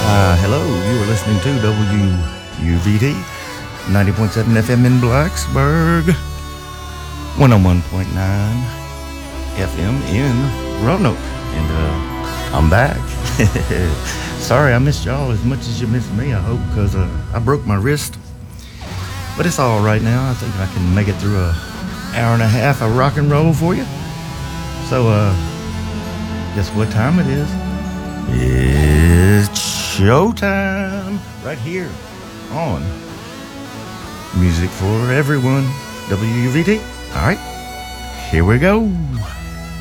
Hello, you are listening to WUVD 90.7 FM in Blacksburg, 101.9 FM in Roanoke, and I'm back. Sorry I missed y'all as much as you missed me, I hope, because I broke my wrist, but it's all right now. I think I can make it through an hour and a half of rock and roll for you. So, guess what time it is? It's showtime right here on Music for Everyone, WUVD. All right, here we go.